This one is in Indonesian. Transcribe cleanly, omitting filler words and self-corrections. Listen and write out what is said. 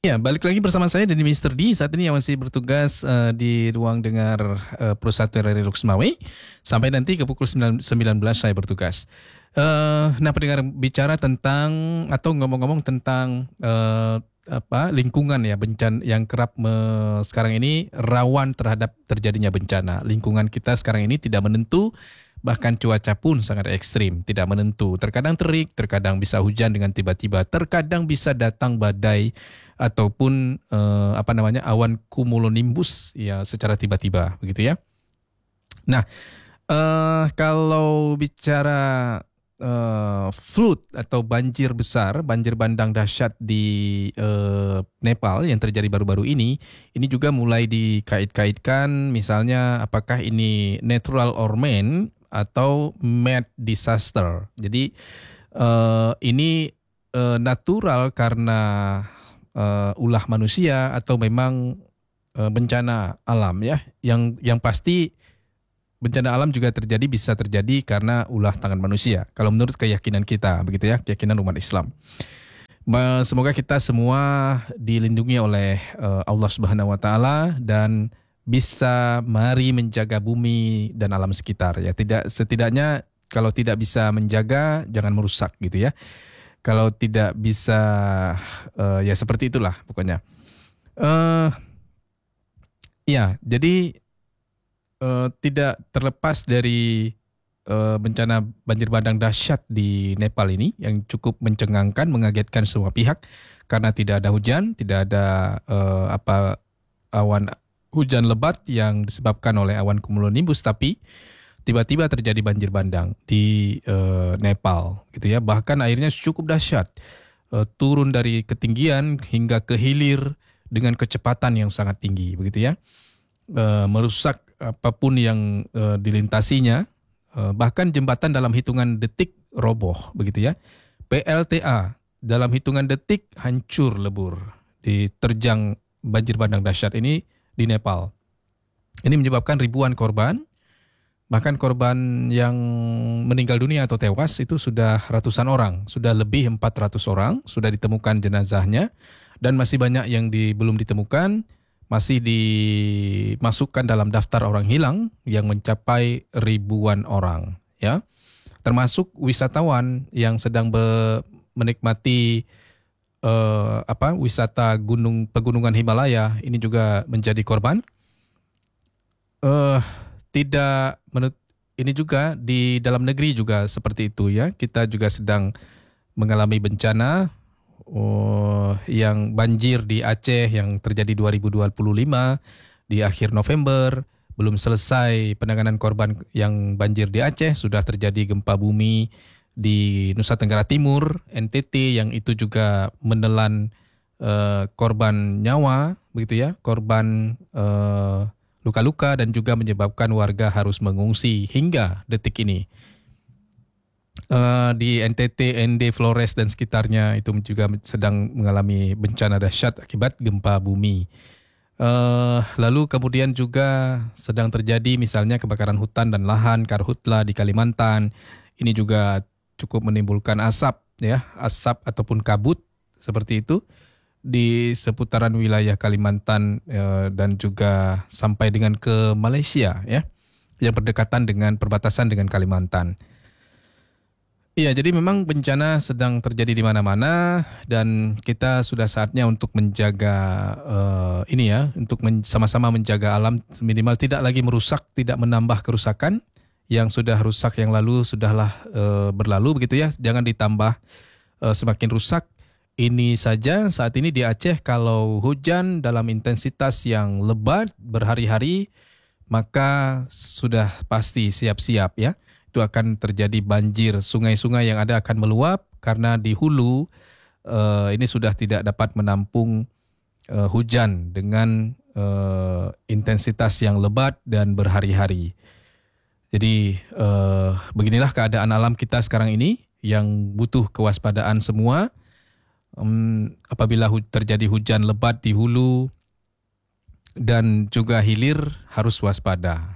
Ya, balik lagi bersama saya dari Mister D. Saat ini yang masih bertugas di ruang dengar Perusahaan RRI Lux Mawai. Sampai nanti ke pukul 19 saya bertugas. Nah, pendengar bicara tentang atau ngomong-ngomong tentang lingkungan ya, bencana yang kerap sekarang ini rawan terhadap terjadinya bencana. Lingkungan kita sekarang ini tidak menentu, bahkan cuaca pun sangat ekstrim, tidak menentu. Terkadang terik, terkadang bisa hujan dengan tiba-tiba, terkadang bisa datang badai ataupun awan cumulonimbus ya secara tiba-tiba begitu ya. Nah, kalau bicara flood atau banjir besar, banjir bandang dahsyat di Nepal yang terjadi baru-baru ini juga mulai dikait-kaitkan misalnya apakah ini natural or man atau made disaster. Jadi ini natural karena ulah manusia atau memang bencana alam ya. Yang pasti bencana alam juga bisa terjadi karena ulah tangan manusia. Kalau menurut keyakinan kita, begitu ya, keyakinan umat Islam. Semoga kita semua dilindungi oleh Allah Subhanahu wa taala dan bisa mari menjaga bumi dan alam sekitar ya. Setidaknya kalau tidak bisa menjaga jangan merusak gitu ya. Kalau tidak bisa ya seperti itulah pokoknya. Ya, jadi tidak terlepas dari bencana banjir bandang dahsyat di Nepal ini yang cukup mencengangkan, mengagetkan semua pihak karena tidak ada hujan, tidak ada awan hujan lebat yang disebabkan oleh awan cumulonimbus, tapi tiba-tiba terjadi banjir bandang di Nepal, gitu ya. Bahkan airnya cukup dahsyat, turun dari ketinggian hingga ke hilir dengan kecepatan yang sangat tinggi, begitu ya. Merusak apapun yang dilintasinya, bahkan jembatan dalam hitungan detik roboh, begitu ya. PLTA dalam hitungan detik hancur lebur diterjang banjir bandang dahsyat ini di Nepal. Ini menyebabkan ribuan korban, bahkan korban yang meninggal dunia atau tewas itu sudah ratusan orang, sudah lebih 400 orang sudah ditemukan jenazahnya dan masih banyak yang belum ditemukan, masih dimasukkan dalam daftar orang hilang yang mencapai ribuan orang ya. Termasuk wisatawan yang sedang menikmati wisata pegunungan Himalaya ini juga menjadi korban. Tidak ini juga di dalam negeri juga seperti itu ya. Kita juga sedang mengalami bencana yang banjir di Aceh yang terjadi 2025 di akhir November, belum selesai penanganan korban yang banjir di Aceh, sudah terjadi gempa bumi di Nusa Tenggara Timur, NTT yang itu juga menelan korban nyawa begitu ya, korban luka-luka dan juga menyebabkan warga harus mengungsi hingga detik ini. Di NTT, ND, Flores dan sekitarnya itu juga sedang mengalami bencana dahsyat akibat gempa bumi. Lalu kemudian juga sedang terjadi misalnya kebakaran hutan dan lahan karhutla di Kalimantan. Ini juga cukup menimbulkan asap ya, asap ataupun kabut seperti itu di seputaran wilayah Kalimantan dan juga sampai dengan ke Malaysia ya, yang berdekatan dengan perbatasan dengan Kalimantan. Iya, jadi memang bencana sedang terjadi di mana-mana dan kita sudah saatnya untuk menjaga ini ya, untuk sama-sama menjaga alam minimal tidak lagi merusak, tidak menambah kerusakan yang sudah rusak yang lalu sudahlah berlalu begitu ya, jangan ditambah semakin rusak. Ini saja saat ini di Aceh kalau hujan dalam intensitas yang lebat berhari-hari maka sudah pasti siap-siap ya. Itu akan terjadi banjir, sungai-sungai yang ada akan meluap karena di hulu ini sudah tidak dapat menampung hujan dengan intensitas yang lebat dan berhari-hari. Jadi beginilah keadaan alam kita sekarang ini yang butuh kewaspadaan semua. Apabila terjadi hujan lebat di hulu dan juga hilir harus waspada